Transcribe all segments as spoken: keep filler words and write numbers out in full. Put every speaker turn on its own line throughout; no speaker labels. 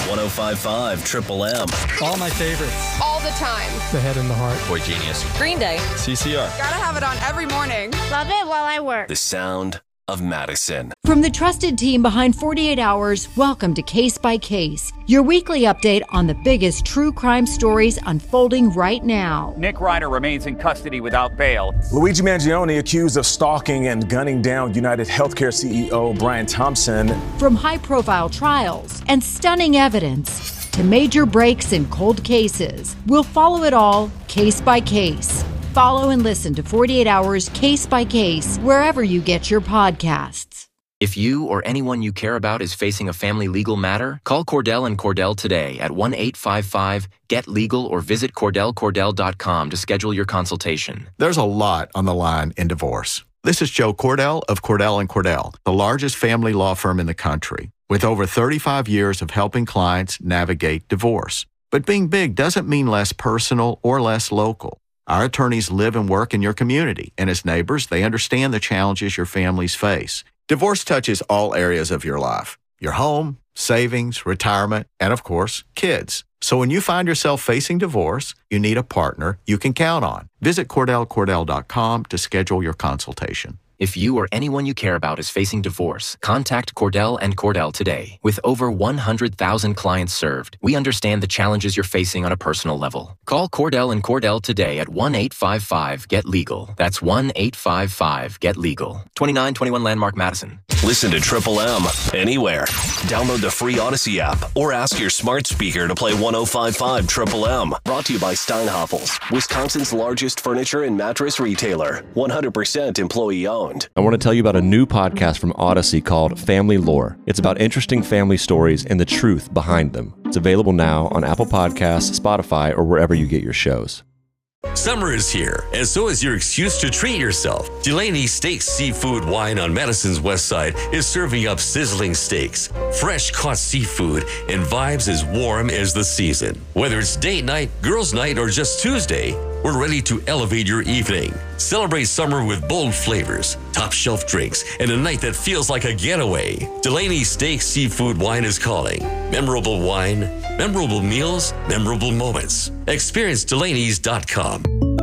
one oh five point five Triple M.
All my favorites.
All the time.
The Head and the Heart.
Boy Genius.
Green Day.
C C R.
Gotta have it on every morning.
Love it while I work.
The sound of Madison.
From the trusted team behind forty-eight hours, welcome to Case by Case, your weekly update on the biggest true crime stories unfolding right now.
Nick Reiner remains in custody without bail.
Luigi Mangione accused of stalking and gunning down United Healthcare C E O Brian Thompson.
From high-profile trials and stunning evidence to major breaks in cold cases, we'll follow it all case by case. Follow and listen to forty-eight hours Case by Case wherever you get your podcasts.
If you or anyone you care about is facing a family legal matter, call Cordell and Cordell today at one eight five five get legal or visit cordell cordell dot com to schedule your consultation.
There's a lot on the line in divorce. This is Joe Cordell of Cordell and Cordell, the largest family law firm in the country, with over thirty-five years of helping clients navigate divorce. But being big doesn't mean less personal or less local. Our attorneys live and work in your community, and as neighbors, they understand the challenges your families face. Divorce touches all areas of your life: your home, savings, retirement, and of course, kids. So when you find yourself facing divorce, you need a partner you can count on. Visit cordell cordell dot com to schedule your consultation.
If you or anyone you care about is facing divorce, contact Cordell and Cordell today. With over one hundred thousand clients served, we understand the challenges you're facing on a personal level. Call Cordell and Cordell today at one eight five five get legal. That's one eight five five get legal. twenty-nine twenty-one Landmark, Madison.
Listen to Triple M anywhere. Download the free Odyssey app or ask your smart speaker to play one oh five point five Triple M. Brought to you by Steinhoffels, Wisconsin's largest furniture and mattress retailer. one hundred percent employee owned.
I want to tell you about a new podcast from Odyssey called Family Lore. It's about interesting family stories and the truth behind them. It's available now on Apple Podcasts, Spotify, or wherever you get your shows.
Summer is here, and so is your excuse to treat yourself. Delaney Steaks Seafood Wine on Madison's West Side is serving up sizzling steaks, fresh caught seafood, and vibes as warm as the season. Whether it's date night, girls' night, or just Tuesday, we're ready to elevate your evening. Celebrate summer with bold flavors, top shelf drinks, and a night that feels like a getaway. Delaney Steaks Seafood Wine is calling. Memorable wine, memorable meals, memorable moments. Experience Delaney's dot com.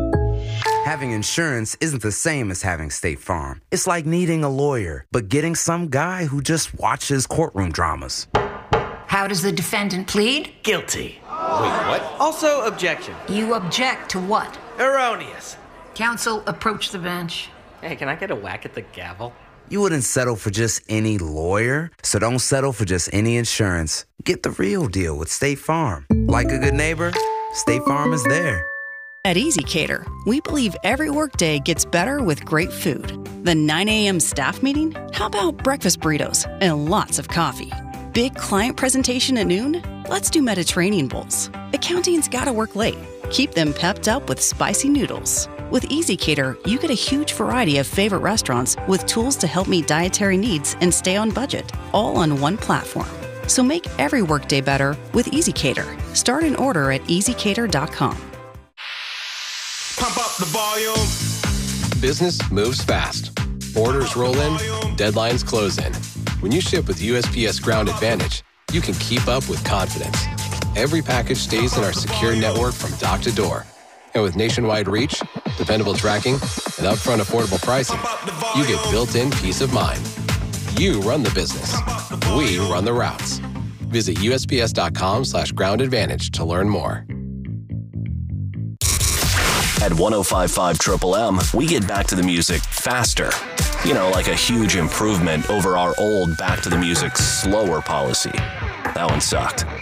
Having insurance isn't the same as having State Farm. It's like needing a lawyer, but getting some guy who just watches courtroom dramas.
How does the defendant plead?
Guilty.
Wait, what?
Also, objection.
You object to what?
Erroneous.
Counsel, approach the bench.
Hey, can I get a whack at the gavel?
You wouldn't settle for just any lawyer, so don't settle for just any insurance. Get the real deal with State Farm. Like a good neighbor, State Farm is there.
At EasyCater, we believe every workday gets better with great food. The nine a.m. staff meeting? How about breakfast burritos and lots of coffee? Big client presentation at noon? Let's do Mediterranean bowls. Accounting's gotta work late. Keep them pepped up with spicy noodles. With EasyCater, you get a huge variety of favorite restaurants with tools to help meet dietary needs and stay on budget, all on one platform. So make every workday better with EasyCater. Start an order at easy cater dot com.
Pump up the volume.
Business moves fast. Orders roll in, deadlines close in. When you ship with U S P S Ground Advantage, you can keep up with confidence. Every package stays in our secure network from dock to door. And with nationwide reach, dependable tracking, and upfront affordable pricing, you get built-in peace of mind. You run the business. We run the routes. Visit U S P S dot com slash ground advantage to learn more.
At one oh five point five Triple M, we get back to the music faster. You know, like a huge improvement over our old back to the music slower policy. That one sucked.